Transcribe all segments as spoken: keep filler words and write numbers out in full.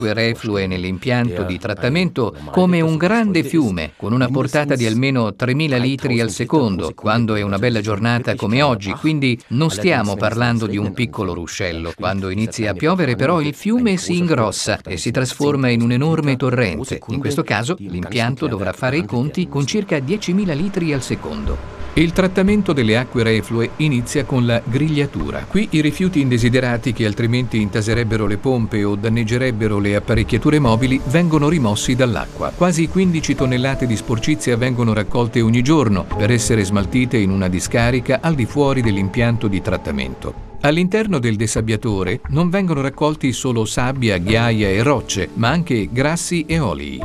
reflue nell'impianto di trattamento come un grande fiume con una portata di almeno tremila litri al secondo, quando è una bella giornata come oggi, quindi non stiamo parlando di un piccolo ruscello. Quando inizia a piovere però il fiume si ingrossa e si trasforma in un enorme torrente. In questo caso l'impianto dovrà fare i conti con circa diecimila litri al secondo. Il trattamento delle acque reflue inizia con la grigliatura. Qui i rifiuti indesiderati che altrimenti intaserebbero le pompe o danneggerebbero le apparecchiature mobili vengono rimossi dall'acqua. Quasi quindici tonnellate di sporcizia vengono raccolte ogni giorno per essere smaltite in una discarica al di fuori dell'impianto di trattamento. All'interno del dessabbiatore non vengono raccolti solo sabbia, ghiaia e rocce, ma anche grassi e olii.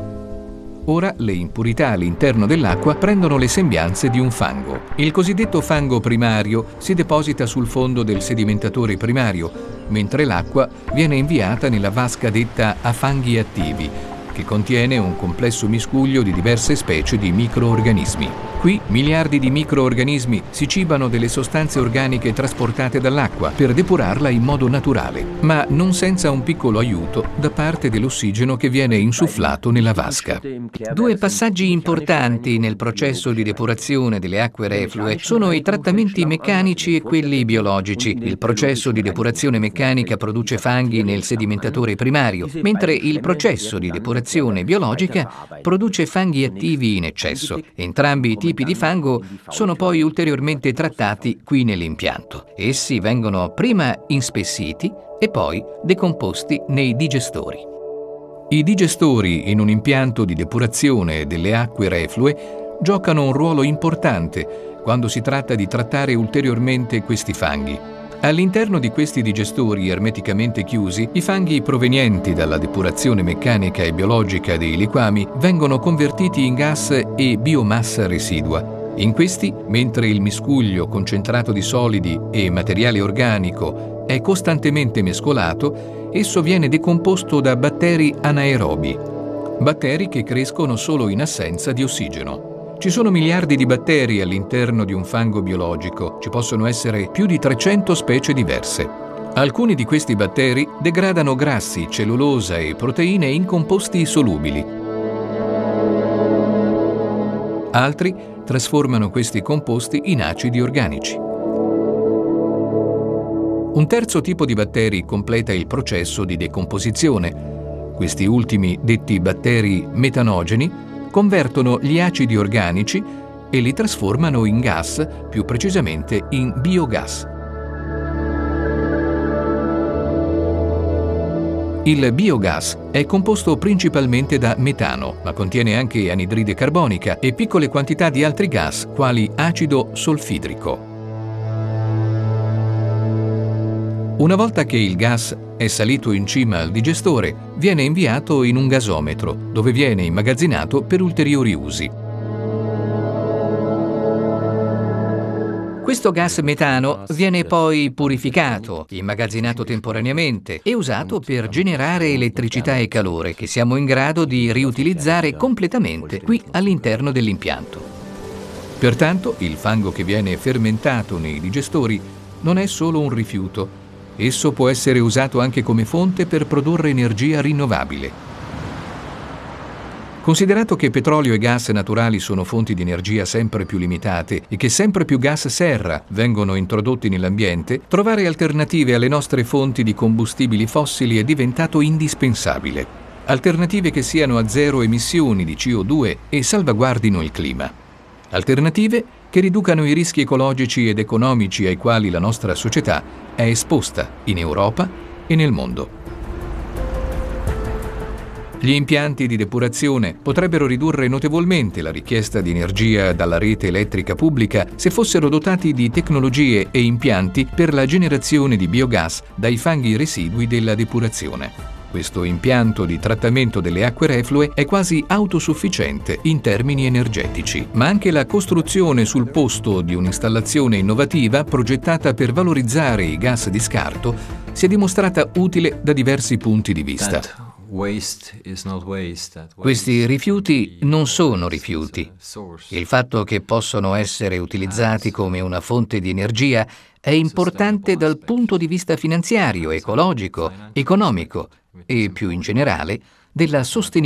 Ora le impurità all'interno dell'acqua prendono le sembianze di un fango. Il cosiddetto fango primario si deposita sul fondo del sedimentatore primario, mentre l'acqua viene inviata nella vasca detta a fanghi attivi, che contiene un complesso miscuglio di diverse specie di microorganismi. Qui miliardi di microorganismi si cibano delle sostanze organiche trasportate dall'acqua per depurarla in modo naturale, ma non senza un piccolo aiuto da parte dell'ossigeno che viene insufflato nella vasca. Due passaggi importanti nel processo di depurazione delle acque reflue sono i trattamenti meccanici e quelli biologici. Il processo di depurazione meccanica produce fanghi nel sedimentatore primario, mentre il processo di depurazione biologica produce fanghi attivi in eccesso. Entrambi i tipi di fango sono poi ulteriormente trattati qui nell'impianto. Essi vengono prima inspessiti e poi decomposti nei digestori. I digestori in un impianto di depurazione delle acque reflue giocano un ruolo importante quando si tratta di trattare ulteriormente questi fanghi. All'interno di questi digestori ermeticamente chiusi, i fanghi provenienti dalla depurazione meccanica e biologica dei liquami vengono convertiti in gas e biomassa residua. In questi, mentre il miscuglio concentrato di solidi e materiale organico è costantemente mescolato, esso viene decomposto da batteri anaerobi, batteri che crescono solo in assenza di ossigeno. Ci sono miliardi di batteri all'interno di un fango biologico, ci possono essere più di trecento specie diverse. Alcuni di questi batteri degradano grassi, cellulosa e proteine in composti solubili. Altri trasformano questi composti in acidi organici. Un terzo tipo di batteri completa il processo di decomposizione. Questi ultimi, detti batteri metanogeni, convertono gli acidi organici e li trasformano in gas, più precisamente in biogas. Il biogas è composto principalmente da metano, ma contiene anche anidride carbonica e piccole quantità di altri gas, quali acido solfidrico. Una volta che il gas è salito in cima al digestore, viene inviato in un gasometro, dove viene immagazzinato per ulteriori usi. Questo gas metano viene poi purificato, immagazzinato temporaneamente e usato per generare elettricità e calore che siamo in grado di riutilizzare completamente qui all'interno dell'impianto. Pertanto, il fango che viene fermentato nei digestori non è solo un rifiuto. Esso può essere usato anche come fonte per produrre energia rinnovabile. Considerato che petrolio e gas naturali sono fonti di energia sempre più limitate e che sempre più gas serra vengono introdotti nell'ambiente, trovare alternative alle nostre fonti di combustibili fossili è diventato indispensabile. Alternative che siano a zero emissioni di C O due e salvaguardino il clima. Alternative che riducano i rischi ecologici ed economici ai quali la nostra società è esposta in Europa e nel mondo. Gli impianti di depurazione potrebbero ridurre notevolmente la richiesta di energia dalla rete elettrica pubblica se fossero dotati di tecnologie e impianti per la generazione di biogas dai fanghi residui della depurazione. Questo impianto di trattamento delle acque reflue è quasi autosufficiente in termini energetici, ma anche la costruzione sul posto di un'installazione innovativa progettata per valorizzare i gas di scarto si è dimostrata utile da diversi punti di vista. Questi rifiuti non sono rifiuti. Il fatto che possono essere utilizzati come una fonte di energia è importante dal punto di vista finanziario, ecologico, economico e, più in generale, della sostenibilità